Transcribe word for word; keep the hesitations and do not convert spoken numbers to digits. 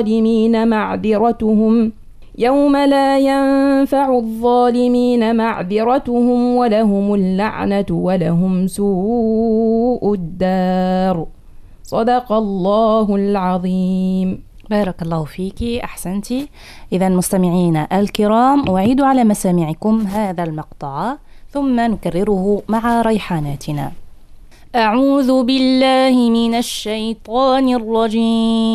الظالمين معذرتهم يوم لا ينفع الظالمين معذرتهم ولهم اللعنة ولهم سوء الدار. صدق الله العظيم. بارك الله فيك، أحسنتي. إذا مستمعينا الكرام، أعيد على مسامعكم هذا المقطع ثم نكرره مع ريحاناتنا. أعوذ بالله من الشيطان الرجيم.